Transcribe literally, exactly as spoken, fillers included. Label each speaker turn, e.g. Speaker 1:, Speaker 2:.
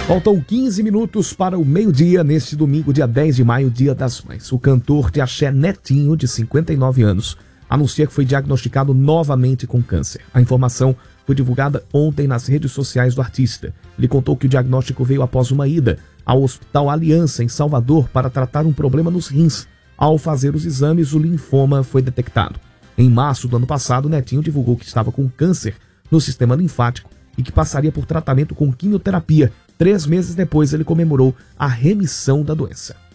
Speaker 1: Faltam quinze minutos para o meio-dia neste domingo, dia dez de maio, dia das mães. O cantor de axé Netinho, de cinquenta e nove anos, anuncia que foi diagnosticado novamente com câncer. A informação foi divulgada ontem nas redes sociais do artista. Ele contou que o diagnóstico veio após uma ida ao Hospital Aliança, em Salvador, para tratar um problema nos rins. Ao fazer os exames, o linfoma foi detectado. Em março do ano passado, Netinho divulgou que estava com câncer no sistema linfático e que passaria por tratamento com quimioterapia. Três meses depois, ele comemorou a remissão da doença.